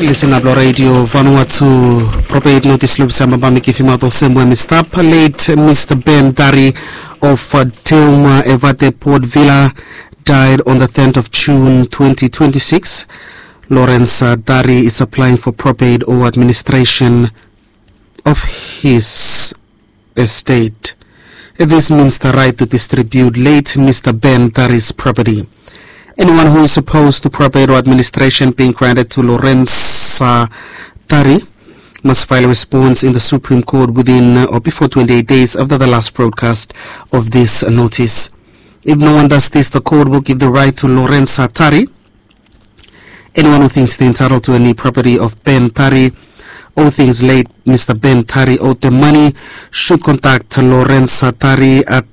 Listen up, Radio Vanuatu. Property notice loops Sambami Kifimato Semwe Mr. Late Mr. Ben Dari of Teuma Evate Port Villa died on the 10th of June 2026. Lawrence Dari is applying for probate or administration of his estate. This means the right to distribute late Mr. Ben Dari's property. Anyone who is opposed to probate or administration being granted to Lawrence Dari must file a response in the Supreme Court within or before 28 days after the last broadcast of this notice. If no one does this, the court will give the right to Lawrence Dari. Anyone who thinks they're entitled to any property of Ben Dari or thinks late Mr. Ben Dari owed them money should contact Lawrence Dari at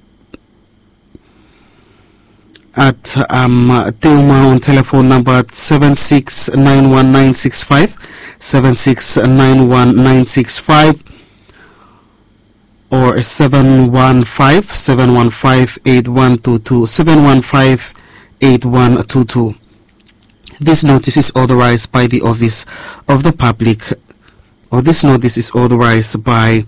Teuma on telephone number 7691965, 7691965 or 715-715-8122, 715-8122. This notice is authorized by the Office of the Public, or this notice is authorized by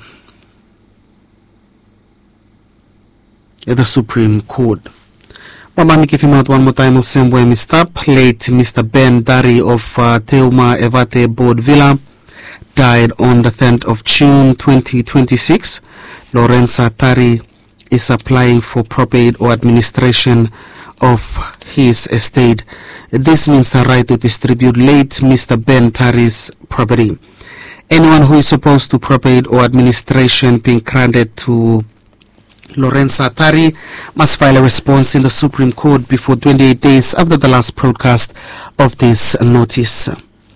the Supreme Court. Mamami Kifimot one more time of same way Mr. Late Mr. Ben Dari of Teuma Evate Port Villa died on the 10th of June 2026. Lawrence Dari is applying for probate or administration of his estate. This means the right to distribute late Mr. Ben Dari's property. Anyone who is opposed to probate or administration being granted to Lawrence Dari must file a response in the Supreme Court before 28 days after the last broadcast of this notice.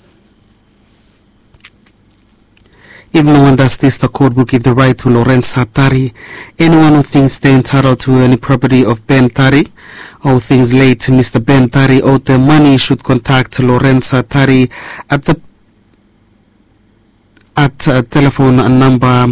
If no one does this, the court will give the right to Lawrence Dari. Anyone who thinks they're entitled to any property of Ben Dari or thinks late Mr. Ben Dari owed them money should contact Lawrence Dari at telephone number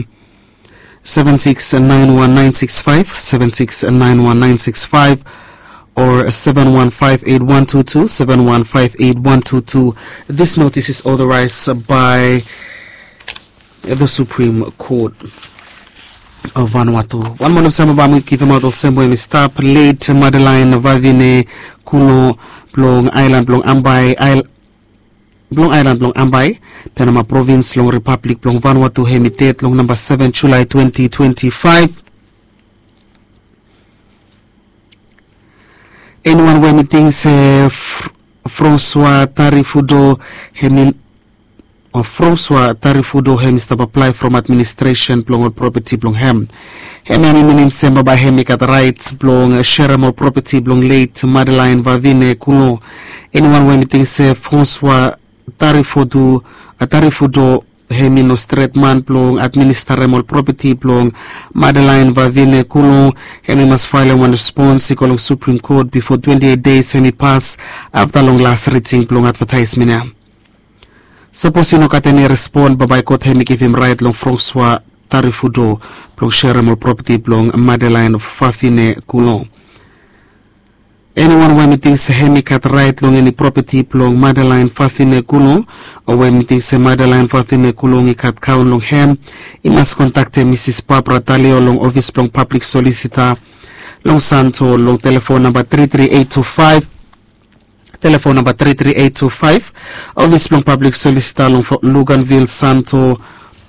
7691965, 7691965 or 715-8122, 715-8122. This notice is authorized by the Supreme Court of Vanuatu. One more of Samabami Kivimado Sembo in stop late Madeline Vavine Kuno Blong Island Blong Ambai Blong Island Blong Ambai Panama Province Long Republic Blong Vanuatu Hemitet Long number 7 July 2025. Anyone when meetings François Tarifudo Hemin or François Tarifudo Hem stop apply from administration Blong or property Blong Hem. Hemani minim semba by Hemik at rights Blong shareable property Blong late Madeline Vavine Kuno. Anyone when meetings François Tarifudo Hemino Stretman Blong administrable property Blong Madeline Vavine Kuno. Hemi must file one response equal Supreme Court before 28 days Hemi pass after long last reading Blong advertisement. Suppose you no kateni respond babay court Hemi give him right long François Tarifudo Blong shareable property Blong Madeline Vavine Kuno. Anyone when meeting se Hemi cat right long any property Blong Madeline Vavine Kuno or when meeting se Madeline Vavine Kuno i cat count long hem, he must contact Mrs. Barbara Talio long office Blong public solicitor long Santo long telephone number 33825. Telephone number 33825. Office Blong public solicitor long for Luganville Santo.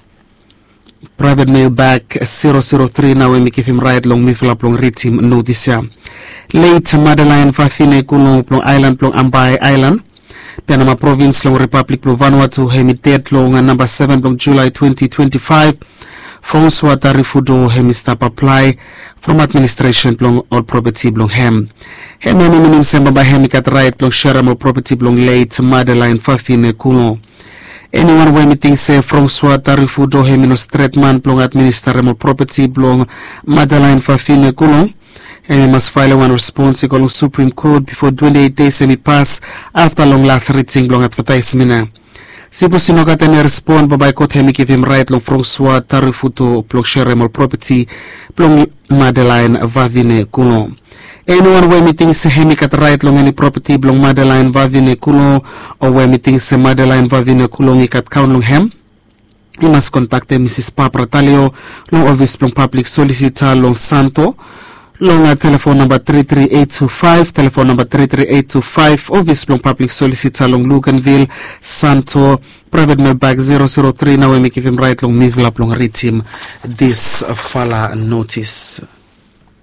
Private mail back 003. Now we give him right long mifla Blong read him notice. Late Madeline Vavine Kuno Blong Island Blong Ambai Island Panama Province Long Republic Blong Vanuatu Hemitet Long number 7 Blong July 2025. François Tarifudo Hem stop apply from administration Blong or property Blong Hem. Hem minim semba by Hemikat right Blong shareable property Blong late Madeline Vavine Kuno. Anyone when meeting say François Tarifudo Hemino Stretman Blong administrable property Blong Madeline Vavine Kuno. And must file one response equal Supreme Court before 28 days Hemi pass after long last reading Blong advertisement. Sipo sino katene respond babay court Hemi give him right long François Tarifudo Blong shareable property Blong Madeline Vavine Kuno. Anyone where meeting se hemikat right long any property blong Madeline Vavine Kulo or where meeting se Madeline Vavine Kulong ikat kaun long hem. You must contact Mrs. Papra Talio long office blong public solicitor long Santo. Long telephone number 33825, telephone number 33825, office long public solicitor long Luganville, Santo, private mailbag 003. Now we make him right long Mivlap long read him this fala notice.